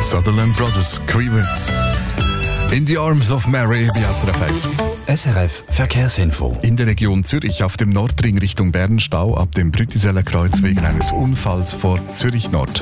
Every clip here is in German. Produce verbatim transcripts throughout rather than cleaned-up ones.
Sutherland Brothers, Creeper. In the Arms of Mary bei S R F eins. S R F Verkehrsinfo. In der Region Zürich auf dem Nordring Richtung Bern Stau ab dem Brütiseller Kreuz wegen eines Unfalls vor Zürich Nord.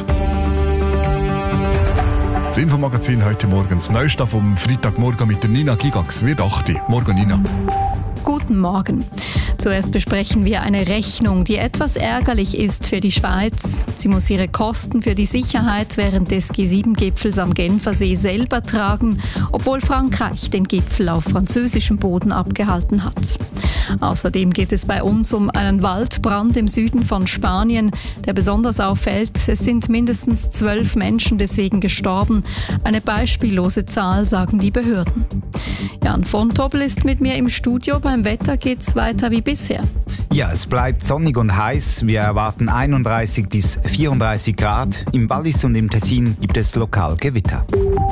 Das Infomagazin heute morgens Neustart vom Freitagmorgen mit der Nina Gigax. Wird acht. Morgen, Nina. Guten Morgen. Zuerst besprechen wir eine Rechnung, die etwas ärgerlich ist für die Schweiz. Sie muss ihre Kosten für die Sicherheit während des G sieben Gipfels am Genfersee selber tragen, obwohl Frankreich den Gipfel auf französischem Boden abgehalten hat. Außerdem geht es bei uns um einen Waldbrand im Süden von Spanien, der besonders auffällt. Es sind mindestens zwölf Menschen deswegen gestorben. Eine beispiellose Zahl, sagen die Behörden. Jan von Tobel ist mit mir im Studio. Beim Wetter geht's weiter wie bisher. Ja, es bleibt sonnig und heiß. Wir erwarten einunddreißig bis vierunddreißig Grad. Im Wallis und im Tessin gibt es lokal Gewitter.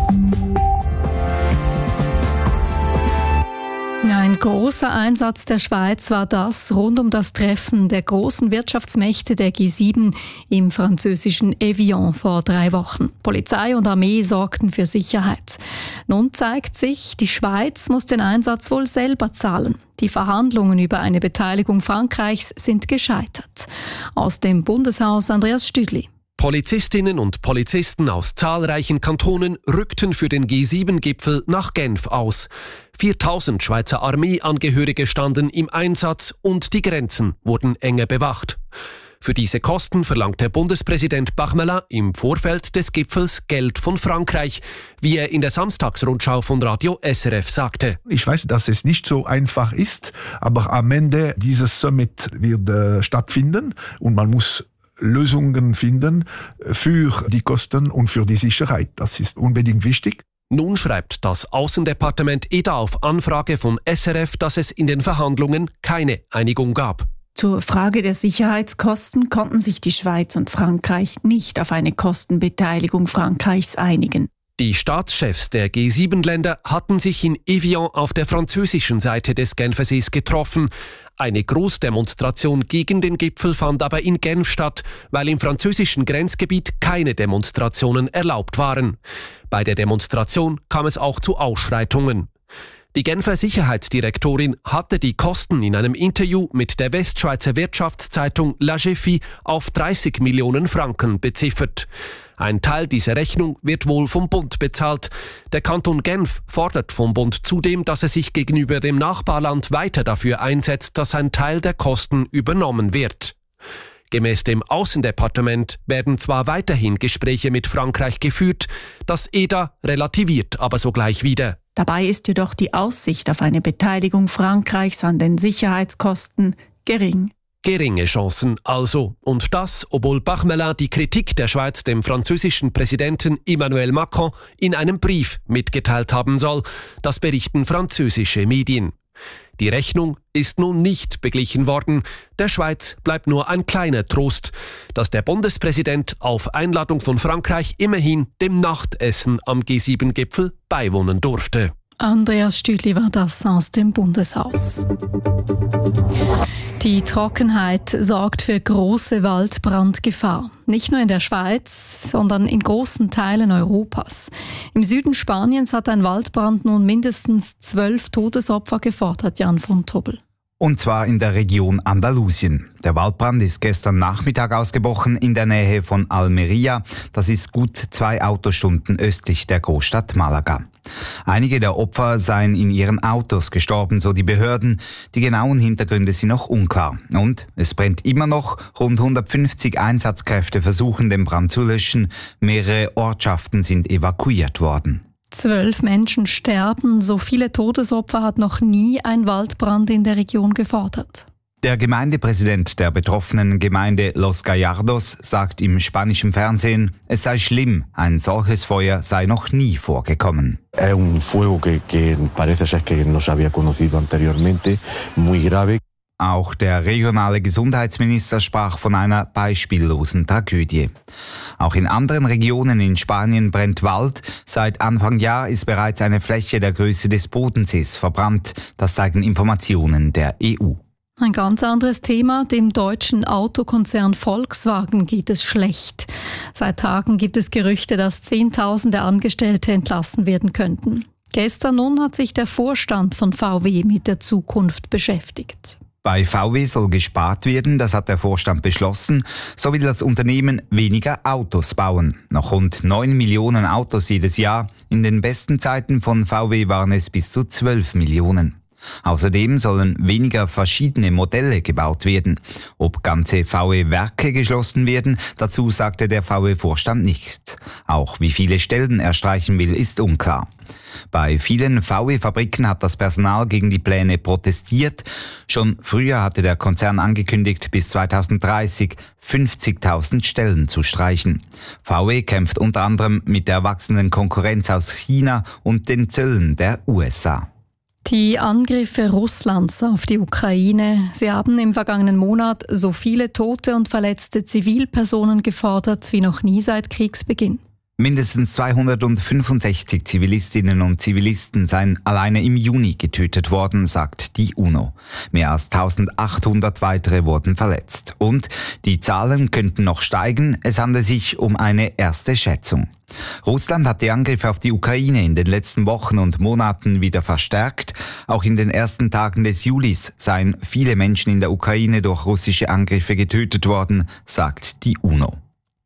Ein großer Einsatz der Schweiz war das rund um das Treffen der großen Wirtschaftsmächte der G sieben im französischen Evian vor drei Wochen. Polizei und Armee sorgten für Sicherheit. Nun zeigt sich, die Schweiz muss den Einsatz wohl selber zahlen. Die Verhandlungen über eine Beteiligung Frankreichs sind gescheitert. Aus dem Bundeshaus Andreas Stüdli. Polizistinnen und Polizisten aus zahlreichen Kantonen rückten für den G sieben Gipfel nach Genf aus. viertausend Schweizer Armeeangehörige standen im Einsatz und die Grenzen wurden enger bewacht. Für diese Kosten verlangte Bundespräsident Bachmelin im Vorfeld des Gipfels Geld von Frankreich, wie er in der Samstagsrundschau von Radio S R F sagte. Ich weiß, dass es nicht so einfach ist, aber am Ende dieses Summit wird äh, stattfinden und man muss Lösungen finden für die Kosten und für die Sicherheit. Das ist unbedingt wichtig. Nun schreibt das Außendepartement E D A auf Anfrage von S R F, dass es in den Verhandlungen keine Einigung gab. Zur Frage der Sicherheitskosten konnten sich die Schweiz und Frankreich nicht auf eine Kostenbeteiligung Frankreichs einigen. Die Staatschefs der G sieben Länder hatten sich in Evian auf der französischen Seite des Genfersees getroffen. Eine Großdemonstration gegen den Gipfel fand aber in Genf statt, weil im französischen Grenzgebiet keine Demonstrationen erlaubt waren. Bei der Demonstration kam es auch zu Ausschreitungen. Die Genfer Sicherheitsdirektorin hatte die Kosten in einem Interview mit der Westschweizer Wirtschaftszeitung La Gefi auf dreißig Millionen Franken beziffert. Ein Teil dieser Rechnung wird wohl vom Bund bezahlt. Der Kanton Genf fordert vom Bund zudem, dass er sich gegenüber dem Nachbarland weiter dafür einsetzt, dass ein Teil der Kosten übernommen wird. Gemäß dem Außendepartement werden zwar weiterhin Gespräche mit Frankreich geführt, das E D A relativiert aber sogleich wieder. Dabei ist jedoch die Aussicht auf eine Beteiligung Frankreichs an den Sicherheitskosten gering. Geringe Chancen also. Und das, obwohl Bachmelin die Kritik der Schweiz dem französischen Präsidenten Emmanuel Macron in einem Brief mitgeteilt haben soll. Das berichten französische Medien. Die Rechnung ist nun nicht beglichen worden. Der Schweiz bleibt nur ein kleiner Trost, dass der Bundespräsident auf Einladung von Frankreich immerhin dem Nachtessen am G sieben Gipfel beiwohnen durfte. Andreas Stüdli war das aus dem Bundeshaus. Die Trockenheit sorgt für große Waldbrandgefahr. Nicht nur in der Schweiz, sondern in großen Teilen Europas. Im Süden Spaniens hat ein Waldbrand nun mindestens zwölf Todesopfer gefordert, Jan von Tobel. Und zwar in der Region Andalusien. Der Waldbrand ist gestern Nachmittag ausgebrochen in der Nähe von Almería. Das ist gut zwei Autostunden östlich der Großstadt Malaga. Einige der Opfer seien in ihren Autos gestorben, so die Behörden. Die genauen Hintergründe sind noch unklar. Und es brennt immer noch. Rund hundertfünfzig Einsatzkräfte versuchen, den Brand zu löschen. Mehrere Ortschaften sind evakuiert worden. Zwölf Menschen sterben. So viele Todesopfer hat noch nie ein Waldbrand in der Region gefordert. Der Gemeindepräsident der betroffenen Gemeinde Los Gallardos sagt im spanischen Fernsehen, es sei schlimm, ein solches Feuer sei noch nie vorgekommen. Es un fuego que, que parece ser que no se había conocido anteriormente, muy grave. Auch der regionale Gesundheitsminister sprach von einer beispiellosen Tragödie. Auch in anderen Regionen in Spanien brennt Wald. Seit Anfang Jahr ist bereits eine Fläche der Größe des Bodensees verbrannt. Das zeigen Informationen der E U. Ein ganz anderes Thema. Dem deutschen Autokonzern Volkswagen geht es schlecht. Seit Tagen gibt es Gerüchte, dass Zehntausende Angestellte entlassen werden könnten. Gestern nun hat sich der Vorstand von V W mit der Zukunft beschäftigt. Bei V W soll gespart werden, das hat der Vorstand beschlossen. So will das Unternehmen weniger Autos bauen. Noch rund neun Millionen Autos jedes Jahr. In den besten Zeiten von V W waren es bis zu zwölf Millionen. Außerdem sollen weniger verschiedene Modelle gebaut werden. Ob ganze V W-Werke geschlossen werden, dazu sagte der V W-Vorstand nichts. Auch wie viele Stellen er streichen will, ist unklar. Bei vielen V W-Fabriken hat das Personal gegen die Pläne protestiert. Schon früher hatte der Konzern angekündigt, bis zweitausenddreißig fünfzigtausend Stellen zu streichen. V W kämpft unter anderem mit der wachsenden Konkurrenz aus China und den Zöllen der U S A. Die Angriffe Russlands auf die Ukraine, sie haben im vergangenen Monat so viele tote und verletzte Zivilpersonen gefordert wie noch nie seit Kriegsbeginn. Mindestens zweihundertfünfundsechzig Zivilistinnen und Zivilisten seien alleine im Juni getötet worden, sagt die UNO. Mehr als eintausendachthundert weitere wurden verletzt. Und die Zahlen könnten noch steigen. Es handelt sich um eine erste Schätzung. Russland hat die Angriffe auf die Ukraine in den letzten Wochen und Monaten wieder verstärkt. Auch in den ersten Tagen des Julis seien viele Menschen in der Ukraine durch russische Angriffe getötet worden, sagt die UNO.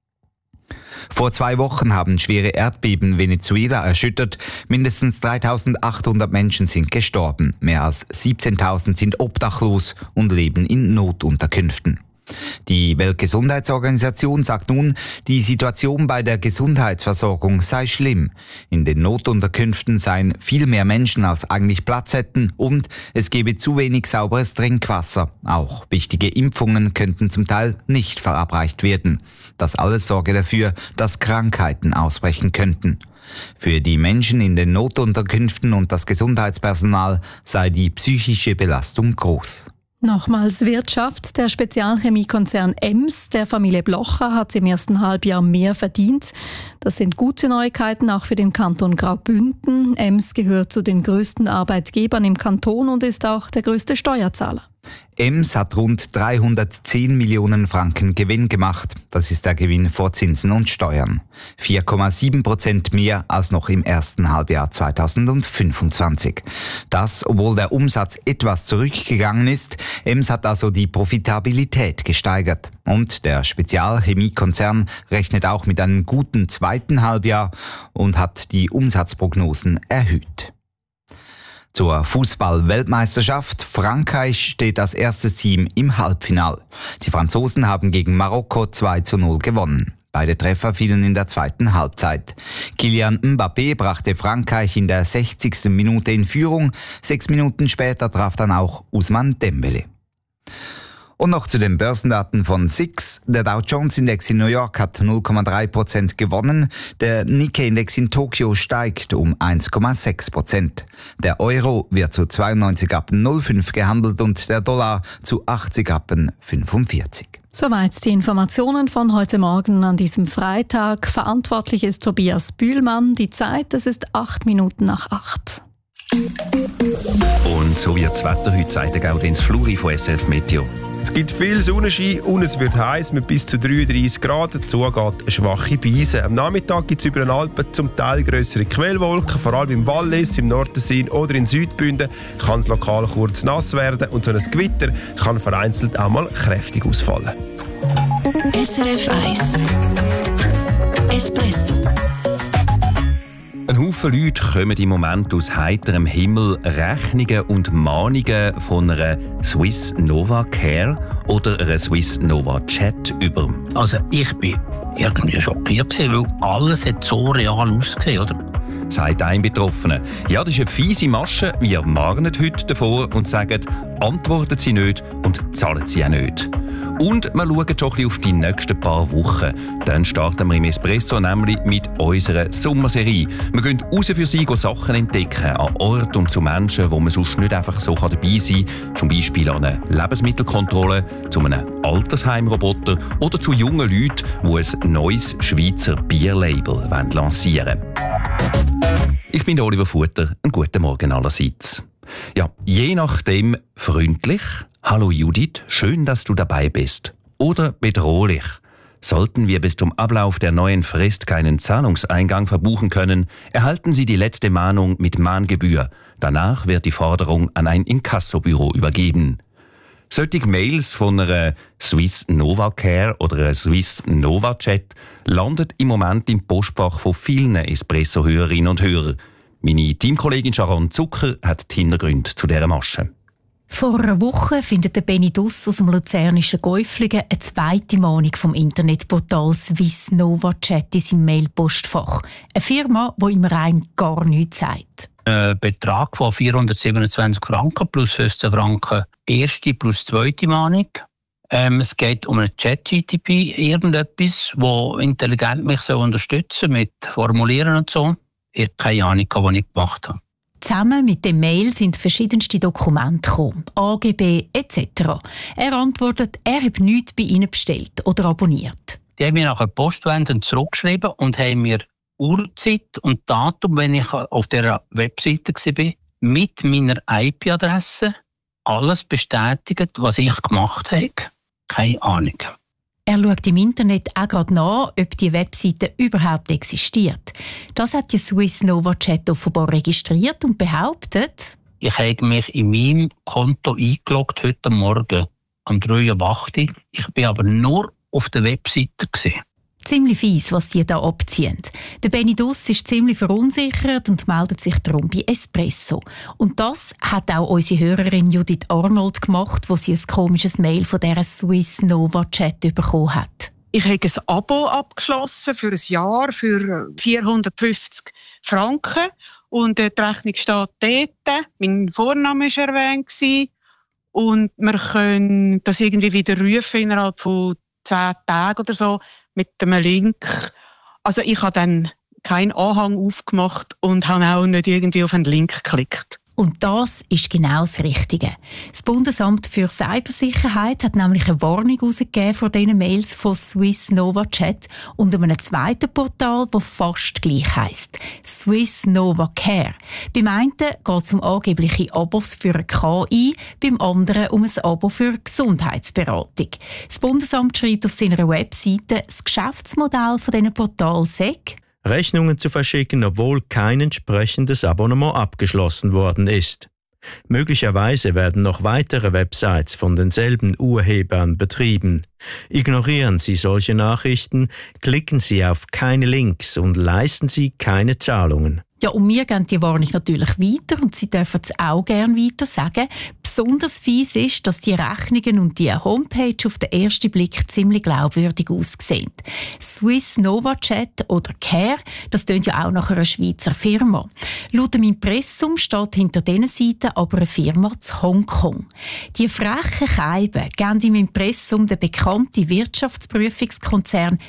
Vor zwei Wochen haben schwere Erdbeben Venezuela erschüttert. Mindestens dreitausendachthundert Menschen sind gestorben. Mehr als siebzehntausend sind obdachlos und leben in Notunterkünften. Die Weltgesundheitsorganisation sagt nun, die Situation bei der Gesundheitsversorgung sei schlimm. In den Notunterkünften seien viel mehr Menschen, als eigentlich Platz hätten, und es gebe zu wenig sauberes Trinkwasser. Auch wichtige Impfungen könnten zum Teil nicht verabreicht werden. Das alles sorge dafür, dass Krankheiten ausbrechen könnten. Für die Menschen in den Notunterkünften und das Gesundheitspersonal sei die psychische Belastung groß. Nochmals Wirtschaft. Der Spezialchemiekonzern Ems der Familie Blocher hat im ersten Halbjahr mehr verdient. Das sind gute Neuigkeiten auch für den Kanton Graubünden. Ems gehört zu den größten Arbeitgebern im Kanton und ist auch der größte Steuerzahler. Ems hat rund dreihundertzehn Millionen Franken Gewinn gemacht. Das ist der Gewinn vor Zinsen und Steuern. vier Komma sieben Prozent mehr als noch im ersten Halbjahr zweitausendfünfundzwanzig. Das, obwohl der Umsatz etwas zurückgegangen ist. Ems hat also die Profitabilität gesteigert. Und der Spezialchemiekonzern rechnet auch mit einem guten zweiten Halbjahr und hat die Umsatzprognosen erhöht. Zur Fußball-Weltmeisterschaft. Frankreich steht als erstes Team im Halbfinale. Die Franzosen haben gegen Marokko zwei zu null gewonnen. Beide Treffer fielen in der zweiten Halbzeit. Kylian Mbappé brachte Frankreich in der sechzigsten Minute in Führung. Sechs Minuten später traf dann auch Ousmane Dembélé. Und noch zu den Börsendaten von S I X. Der Dow Jones Index in New York hat null Komma drei Prozent gewonnen. Der Nikkei Index in Tokio steigt um eins Komma sechs Prozent. Der Euro wird zu zweiundneunzig Komma null fünf gehandelt und der Dollar zu achtzig Komma fünfundvierzig. Soweit die Informationen von heute Morgen an diesem Freitag. Verantwortlich ist Tobias Bühlmann. Die Zeit, es ist acht Minuten nach acht. Und so wird das Wetter heute, sagt der Gaudenz Fluri von S R F Meteo. Es gibt viel Sonnenschein und es wird heiß mit bis zu dreiunddreissig Grad. Dazu geht eine schwache Brise. Am Nachmittag gibt es über den Alpen zum Teil grössere Quellwolken. Vor allem im Wallis, im Nordtessin oder in Südbünden kann es lokal kurz nass werden. Und so ein Gewitter kann vereinzelt auch mal kräftig ausfallen. S R F eins Espresso. Ein Haufen Leute kommen im Moment aus heiterem Himmel Rechnungen und Mahnungen von einer Swiss Nova Care oder einer Swiss Nova Chat über. Also ich bin irgendwie schockiert, weil alles hat so real ausgesehen, oder? Sagt ein Betroffener. Ja, das ist eine fiese Masche. Wir warnen heute davor und sagen, antworten Sie nicht und zahlen Sie auch nicht. Und wir schauen schon ein bisschen auf die nächsten paar Wochen. Dann starten wir im Espresso nämlich mit unserer Sommerserie. Wir gehen raus für Sie, gehen Sachen entdecken, an Orten und zu Menschen, wo man sonst nicht einfach so dabei sein kann. Zum Beispiel an einer Lebensmittelkontrolle, zu einem Altersheimroboter oder zu jungen Leuten, die ein neues Schweizer Bierlabel lancieren wollen. Ich bin Oliver Futter. Einen guten Morgen allerseits. Ja, je nachdem freundlich, hallo Judith, schön, dass du dabei bist. Oder bedrohlich. Sollten wir bis zum Ablauf der neuen Frist keinen Zahlungseingang verbuchen können, erhalten Sie die letzte Mahnung mit Mahngebühr. Danach wird die Forderung an ein Inkassobüro übergeben. Solche Mails von einer Swiss Novacare oder einer Swiss Novachat landen im Moment im Postfach von vielen Espresso-Hörerinnen und Hörern. Meine Teamkollegin Sharon Zucker hat die Hintergründe zu dieser Masche. Vor einer Woche findet der Benny Duss aus dem luzernischen Gäuflingen eine zweite Mahnung vom Internetportal Swiss Novachat in seinem Mailpostfach. Eine Firma, die ihm rein gar nichts sagt. Ein Betrag von vierhundertsiebenundzwanzig Franken plus fünfzehn Franken erste plus zweite Mahnung. Ähm, es geht um ein Chat-G T P, irgendetwas, das intelligent mich so unterstützen mit Formulieren und so. Ich habe keine Ahnung, was ich gemacht habe. Zusammen mit dem Mail sind verschiedenste Dokumente gekommen, A G B et cetera. Er antwortet, er habe nichts bei Ihnen bestellt oder abonniert. Die haben mir nachher postwendend zurückgeschrieben und haben mir Uhrzeit und Datum, wenn ich auf dieser Webseite war, mit meiner I P-Adresse alles bestätigt, was ich gemacht habe. Keine Ahnung. Er schaut im Internet auch gerade nach, ob die Webseite überhaupt existiert. Das hat die Swiss Novachat offenbar registriert und behauptet, ich habe mich in meinem Konto eingeloggt heute Morgen um drei Uhr acht. Ich war aber nur auf der Webseite. Ziemlich fies, was die da abziehen. Der Benny Duss ist ziemlich verunsichert und meldet sich darum bei Espresso. Und das hat auch unsere Hörerin Judith Arnold gemacht, wo sie ein komisches Mail von dieser Swiss Novachat bekommen hat. Ich habe ein Abo abgeschlossen für ein Jahr für vierhundertfünfzig Franken. Und die Rechnung steht dort. Mein Vorname war erwähnt. Und wir können das irgendwie wieder rufen innerhalb von zehn Tagen oder so mit einem Link. Also ich habe dann keinen Anhang aufgemacht und habe auch nicht irgendwie auf einen Link geklickt. Und das ist genau das Richtige. Das Bundesamt für Cybersicherheit hat nämlich eine Warnung herausgegeben vor diesen Mails von Swiss Novachat und einem zweiten Portal, das fast gleich heisst: Swiss Novacare. Beim einen geht es um angebliche Abos für eine K I, beim anderen um ein Abo für Gesundheitsberatung. Das Bundesamt schreibt auf seiner Webseite, das Geschäftsmodell von diesen Portalen sei: Rechnungen zu verschicken, obwohl kein entsprechendes Abonnement abgeschlossen worden ist. Möglicherweise werden noch weitere Websites von denselben Urhebern betrieben. Ignorieren Sie solche Nachrichten, klicken Sie auf keine Links und leisten Sie keine Zahlungen. Ja, und wir geben die Warnung natürlich weiter und Sie dürfen es auch gerne weiter sagen. Besonders fies ist, dass die Rechnungen und die Homepage auf den ersten Blick ziemlich glaubwürdig aussehen. Swiss Novachat oder Care, das klingt ja auch nach einer Schweizer Firma. Laut dem Impressum steht hinter diesen Seiten aber eine Firma zu Hongkong. Die frechen Keiben geben im Impressum den bekannten Wirtschaftsprüfungskonzern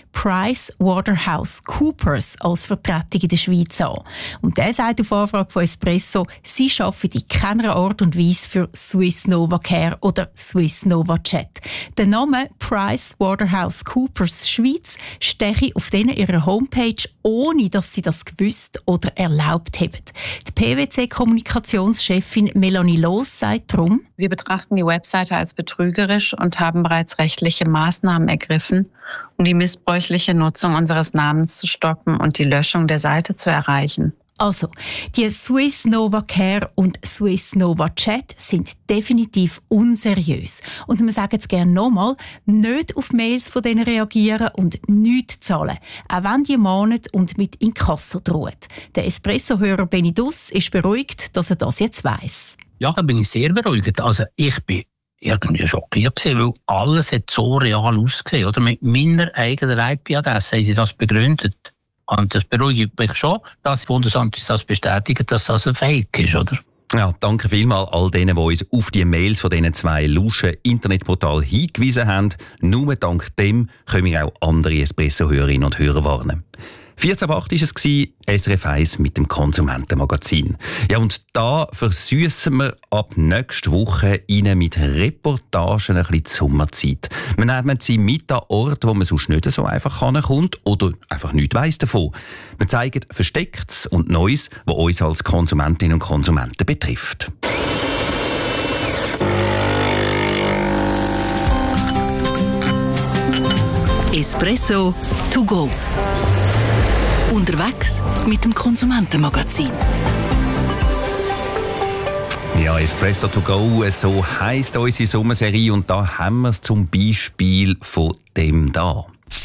PricewaterhouseCoopers als Vertretung in der Schweiz an. Und der sagt auf Anfrage von Espresso, sie arbeiten in keiner Art und Weise für Swiss Novacare oder Swiss Novachat. Der Name PricewaterhouseCoopers Schweiz steche auf denen ihrer Homepage, ohne dass sie das gewusst oder erlaubt haben. Die P W C-Kommunikationschefin Melanie Loos sagt darum: Wir betrachten die Webseite als betrügerisch und haben bereits rechtliche Maßnahmen ergriffen, um die missbräuchliche Nutzung unseres Namens zu stoppen und die Löschung der Seite zu erreichen. Also, die Swiss Novacare und Swiss Novachat sind definitiv unseriös. Und wir sagen es gerne nochmal, nicht auf Mails von denen reagieren und nichts zahlen, auch wenn die mahnen und mit Inkasso drohen. Der Espresso-Hörer Benny Duss ist beruhigt, dass er das jetzt weiss. Ja, da bin ich sehr beruhigt. Also ich bin irgendwie schockiert, weil alles hat so real ausgesehen. Oder mit meiner eigenen I P-Adresse haben sie das begründet. Und das beruhigt mich schon, dass das Bundesamt uns das bestätigt, dass das ein Fake ist, oder? Ja, danke vielmals all denen, die uns auf die Mails von diesen zwei luschen Internetportalen hingewiesen haben. Nur dank dem können wir auch andere Espresso-Hörerinnen und Hörer warnen. vierzehn Uhr acht war es, S R F eins mit dem Konsumentenmagazin. Ja, und da versüssen wir ab nächster Woche Ihnen mit Reportagen ein bisschen die Sommerzeit. Wir nehmen sie mit an Orte, wo man sonst nicht so einfach hinkommt oder einfach nichts weiss davon. Wir zeigen Verstecktes und Neues, was uns als Konsumentinnen und Konsumenten betrifft. Espresso to go. Unterwegs mit dem Konsumentenmagazin. Ja, Espresso to go, so heisst unsere Sommerserie. Und da haben wir es zum Beispiel von dem da.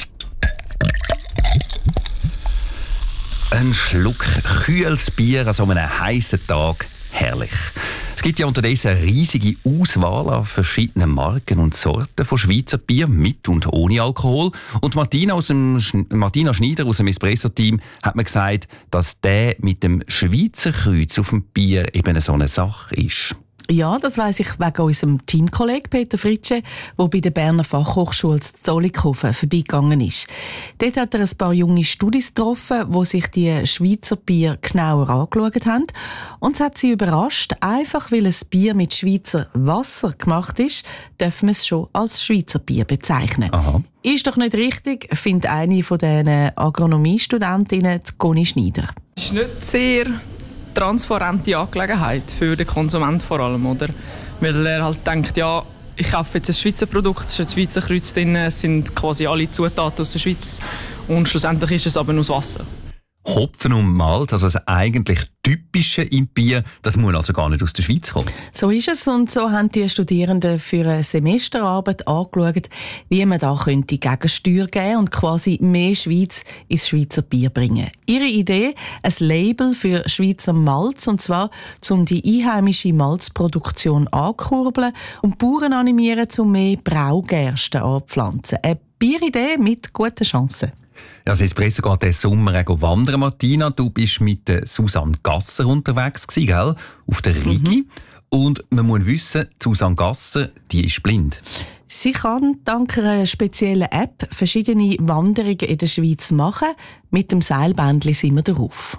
Ein Schluck kühles Bier an so einem heißen Tag. Herrlich. Es gibt ja unterdessen eine riesige Auswahl an verschiedenen Marken und Sorten von Schweizer Bier mit und ohne Alkohol. Und Martina, aus dem, Martina Schneider aus dem Espresso-Team hat mir gesagt, dass der mit dem Schweizer Kreuz auf dem Bier eben so eine Sache ist. Ja, das weiss ich wegen unserem Teamkollegen Peter Fritsche, der bei der Berner Fachhochschule zu Zollikofen vorbeigegangen ist. Dort hat er ein paar junge Studis getroffen, die sich die Schweizer Bier genauer angeschaut haben. Und es hat sie überrascht, einfach weil ein Bier mit Schweizer Wasser gemacht ist, dürfen wir es schon als Schweizer Bier bezeichnen. Aha. Ist doch nicht richtig, findet eine von diesen Agronomiestudentinnen, Conny Schneider. Es ist nicht sehr transparente Angelegenheit für den Konsument vor allem, oder? Weil er halt denkt, ja, ich kaufe jetzt ein Schweizer Produkt, es ist ein Schweizer Kreuz drin, es sind quasi alle Zutaten aus der Schweiz und schlussendlich ist es aber nur das Wasser. Hopfen und Malt, also das eigentlich Typische im Bier, das muss also gar nicht aus der Schweiz kommen. So ist es, und so haben die Studierenden für eine Semesterarbeit angeschaut, wie man da könnte Gegensteuer geben und quasi mehr Schweiz ins Schweizer Bier bringen. Ihre Idee, ein Label für Schweizer Malz, und zwar um die einheimische Malzproduktion anzukurbeln und Bauern animieren, um mehr Braugersten anzupflanzen. Eine Bieridee mit guten Chancen. Ja, das Espresso geht diesen Sommer auch wandern, Martina. Du bist mit Susanne Gasser unterwegs gewesen, gell? Auf der Rigi. Mhm. Und man muss wissen, Susanne Gasser, die ist blind. Sie kann dank einer speziellen App verschiedene Wanderungen in der Schweiz machen. Mit dem Seilbändchen sind wir darauf.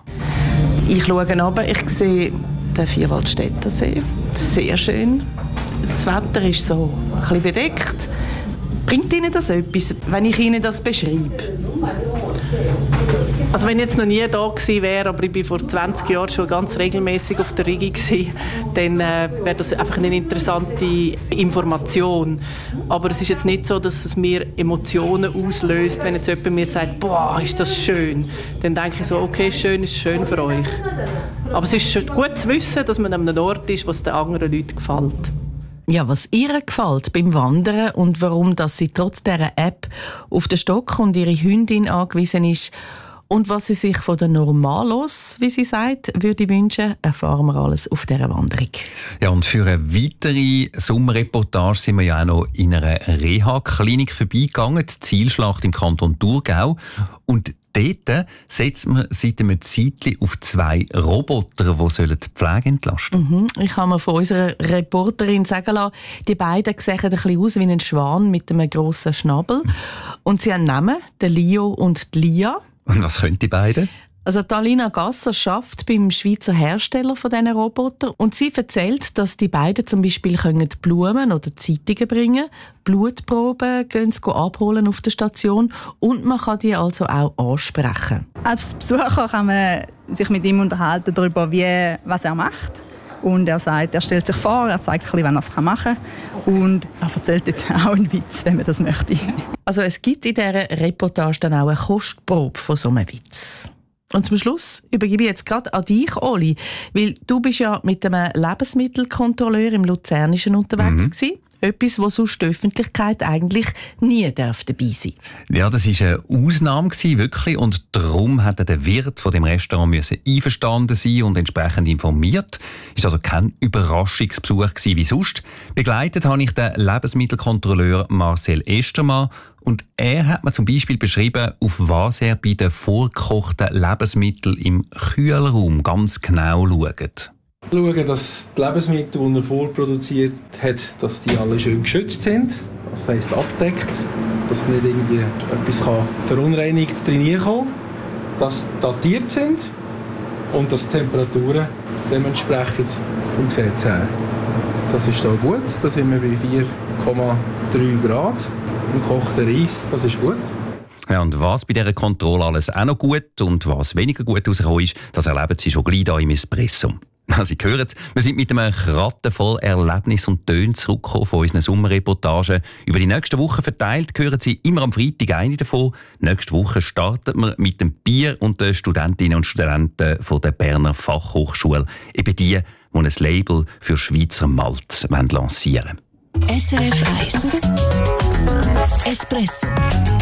Ich schaue runter, ich sehe den Vierwaldstätter See. Sehr schön. Das Wetter ist so ein bisschen bedeckt. Bringt Ihnen das etwas, wenn ich Ihnen das beschreibe? Also wenn ich jetzt noch nie da gewesen wäre, aber ich war vor zwanzig Jahren schon ganz regelmäßig auf der Rigi gewesen, dann äh, wäre das einfach eine interessante Information. Aber es ist jetzt nicht so, dass es mir Emotionen auslöst, wenn jetzt jemand mir sagt, boah, ist das schön. Dann denke ich so, okay, schön ist schön für euch. Aber es ist gut zu wissen, dass man an einem Ort ist, was den anderen Leuten gefällt. Ja, was ihr gefällt beim Wandern und warum dass sie trotz dieser App auf den Stock und ihre Hündin angewiesen ist und was sie sich von der Normalos, wie sie sagt, würde wünschen, erfahren wir alles auf dieser Wanderung. Ja, und für eine weitere Sommerreportage sind wir ja auch noch in einer Reha-Klinik vorbeigegangen, die Zielschlacht im Kanton Thurgau. Und dort setzt man seit einem Zeitchen auf zwei Roboter, die die Pflege entlasten sollen. Mhm. Ich habe mir von unserer Reporterin sagen lassen, die beiden sehen ein bisschen aus wie ein Schwan mit einem grossen Schnabel. Und sie haben Namen, der Leo und die Lia. Und was können die beiden? Also Alina Gasser arbeitet beim Schweizer Hersteller von diesen Robotern und sie erzählt, dass die beiden zum Beispiel können Blumen oder Zeitungen bringen, Blutproben gehen sie abholen auf der Station und man kann die also auch ansprechen. Als Besucher kann man sich mit ihm unterhalten darüber, wie, was er macht. Und er sagt, er stellt sich vor, er zeigt ein bisschen, wann er es machen kann. Und er erzählt jetzt auch einen Witz, wenn man das möchte. Also es gibt in dieser Reportage dann auch eine Kostprobe von so einem Witz. Und zum Schluss übergebe ich jetzt gerade an dich, Oli, weil du bist ja mit einem Lebensmittelkontrolleur im Luzernischen unterwegs mhm. gewesen. Etwas, wo sonst die Öffentlichkeit eigentlich nie darf dabei sein. Ja, das war eine Ausnahme, wirklich. Und darum hat der Wirt von dem Restaurant müssen einverstanden sein und entsprechend informiert. Ist also kein Überraschungsbesuch gewesen wie sonst. Begleitet habe ich den Lebensmittelkontrolleur Marcel Estermann. Und er hat mir zum Beispiel beschrieben, auf was er bei den vorgekochten Lebensmitteln im Kühlraum ganz genau schaut. Schauen, dass die Lebensmittel, die er vorproduziert hat, dass die alle schön geschützt sind. Das heisst abdeckt, dass nicht irgendwie etwas kann verunreinigt reinkommen kann. Dass datiert sind und dass die Temperaturen dementsprechend vom Gesetz her. Das ist so gut. Da sind wir bei vier Komma drei Grad. Im gekochten Reis, das ist gut. Ja, und was bei dieser Kontrolle alles auch noch gut und was weniger gut rausgekommen ist, das erleben Sie schon gleich hier im Espresso. Sie hören es, wir sind mit einem Kratten voll Erlebnis und Tönen zurückgekommen von unseren Sommerreportagen. Über die nächsten Wochen verteilt hören Sie immer am Freitag eine davon. Nächste Woche startet wir mit dem Bier und den Studentinnen und Studenten von der Berner Fachhochschule. Eben die, die ein Label für Schweizer Malt lancieren wollen. S R F eins Espresso